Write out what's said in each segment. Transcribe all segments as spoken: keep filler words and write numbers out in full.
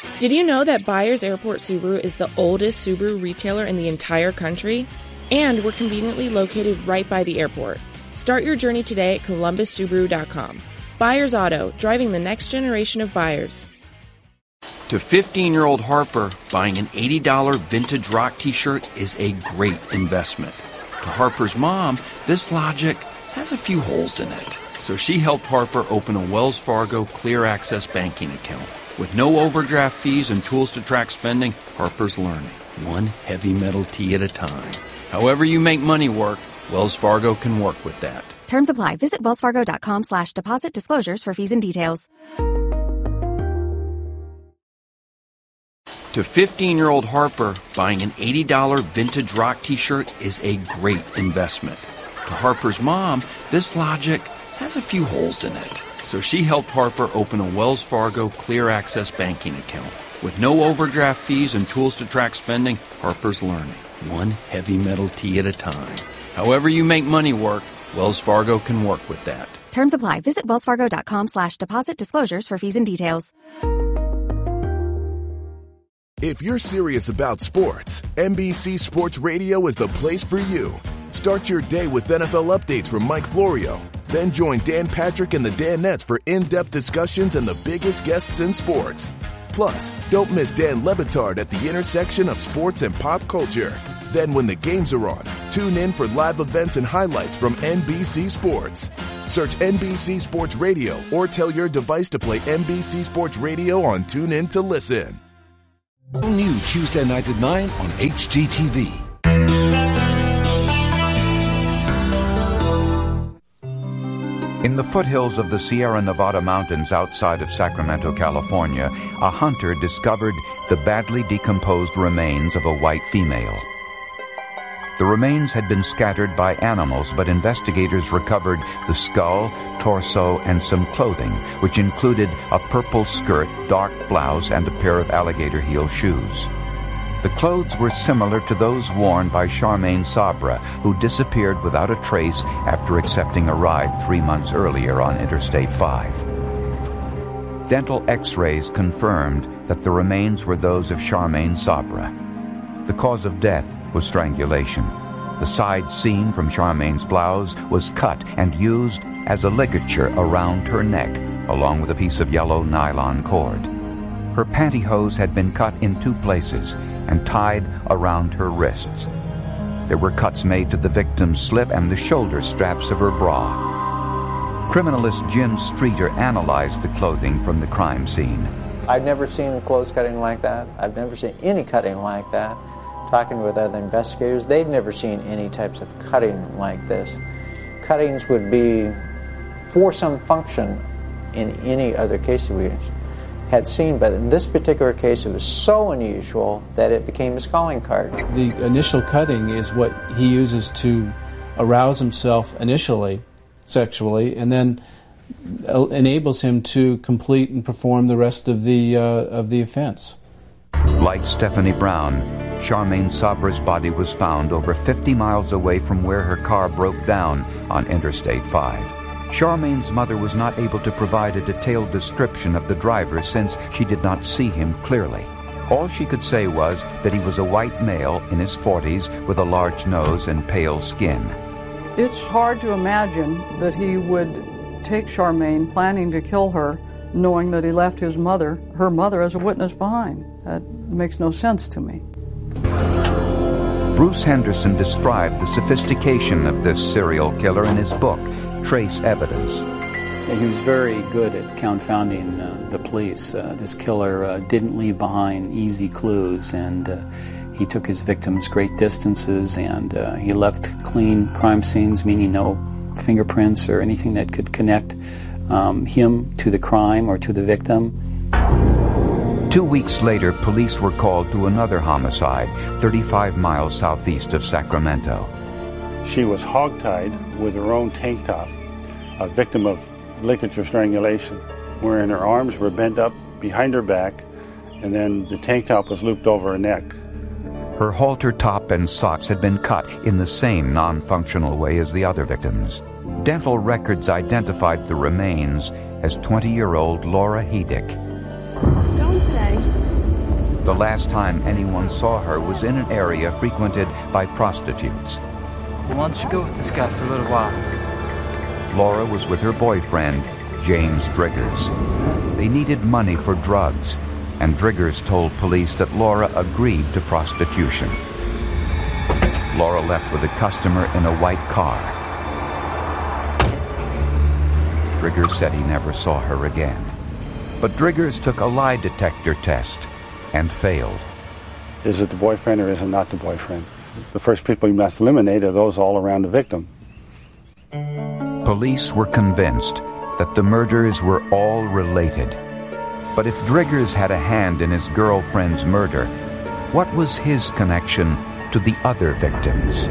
Did you know that Byers Airport Subaru is the oldest Subaru retailer in the entire country? And we're conveniently located right by the airport. Start your journey today at columbus subaru dot com. Byers Auto, driving the next generation of buyers. To fifteen-year-old Harper, buying an eighty dollars vintage rock t-shirt is a great investment. To Harper's mom, this logic has a few holes in it. So she helped Harper open a Wells Fargo Clear Access banking account. With no overdraft fees and tools to track spending, Harper's learning, one heavy metal tee at a time. However you make money work, Wells Fargo can work with that. Terms apply. Visit wellsfargo.com slash deposit disclosures for fees and details. To fifteen-year-old Harper, buying an eighty dollars vintage rock t-shirt is a great investment. To Harper's mom, this logic has a few holes in it. So she helped Harper open a Wells Fargo Clear Access banking account. With no overdraft fees and tools to track spending, Harper's learning, one heavy metal tee at a time. However you make money work, Wells Fargo can work with that. Terms apply. Visit wellsfargo.com slash deposit disclosures for fees and details. If you're serious about sports, N B C Sports Radio is the place for you. Start your day with N F L updates from Mike Florio. Then join Dan Patrick and the Danettes for in-depth discussions and the biggest guests in sports. Plus, don't miss Dan Le Batard at the intersection of sports and pop culture. Then when the games are on, tune in for live events and highlights from N B C Sports. Search N B C Sports Radio or tell your device to play N B C Sports Radio on TuneIn to listen. New Tuesday night at nine on H G T V. In the foothills of the Sierra Nevada mountains outside of Sacramento, California, a hunter discovered the badly decomposed remains of a white female. The remains had been scattered by animals, but investigators recovered the skull, torso, and some clothing, which included a purple skirt, dark blouse, and a pair of alligator heel shoes. The clothes were similar to those worn by Charmaine Sabra, who disappeared without a trace after accepting a ride three months earlier on Interstate five. Dental x-rays confirmed that the remains were those of Charmaine Sabra. The cause of death was strangulation. The side seam from Charmaine's blouse was cut and used as a ligature around her neck, along with a piece of yellow nylon cord. Her pantyhose had been cut in two places and tied around her wrists. There were cuts made to the victim's slip and the shoulder straps of her bra. Criminalist Jim Streeter analyzed the clothing from the crime scene. I've never seen clothes cutting like that. I've never seen any cutting like that. Talking with other investigators, they've never seen any types of cutting like this. Cuttings would be for some function in any other case that we had seen, but in this particular case it was so unusual that it became his calling card. The initial cutting is what he uses to arouse himself initially, sexually, and then enables him to complete and perform the rest of the, uh, of the offense. Like Stephanie Brown, Charmaine Sabra's body was found over fifty miles away from where her car broke down on Interstate five. Charmaine's mother was not able to provide a detailed description of the driver since she did not see him clearly. All she could say was that he was a white male in his forties with a large nose and pale skin. It's hard to imagine that he would take Charmaine, planning to kill her, knowing that he left his mother, her mother, as a witness behind. That makes no sense to me. Bruce Henderson described the sophistication of this serial killer in his book, Trace Evidence. He was very good at confounding uh, the police. Uh, this killer uh, didn't leave behind easy clues, and uh, he took his victims great distances, and uh, he left clean crime scenes, meaning no fingerprints or anything that could connect um, him to the crime or to the victim. Two weeks later, police were called to another homicide, thirty-five miles southeast of Sacramento. She was hogtied with her own tank top, a victim of ligature strangulation, wherein her arms were bent up behind her back, and then the tank top was looped over her neck. Her halter top and socks had been cut in the same non-functional way as the other victims. Dental records identified the remains as twenty-year-old Laura Hedick. Don't say. The last time anyone saw her was in an area frequented by prostitutes. Why don't you go with this guy for a little while? Laura was with her boyfriend, James Driggers. They needed money for drugs, and Driggers told police that Laura agreed to prostitution. Laura left with a customer in a white car. Driggers said he never saw her again. But Driggers took a lie detector test and failed. Is it the boyfriend or is it not the boyfriend? The first people you must eliminate are those all around the victim. Police were convinced that the murders were all related. But if Driggers had a hand in his girlfriend's murder, what was his connection to the other victims?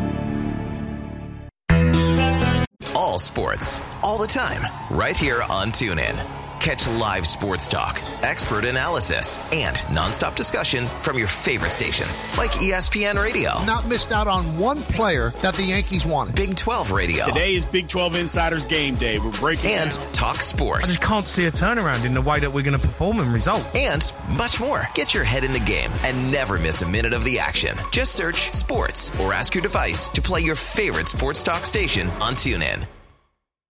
All sports, all the time, right here on TuneIn. Catch live sports talk, expert analysis, and nonstop discussion from your favorite stations like E S P N Radio. Not missed out on one player that the Yankees wanted. Big twelve Radio. Today is Big twelve Insiders Game Day. We're breaking And down. Talk Sports. I just can't see a turnaround in the way that we're going to perform and result. And much more. Get your head in the game and never miss a minute of the action. Just search sports or ask your device to play your favorite sports talk station on TuneIn.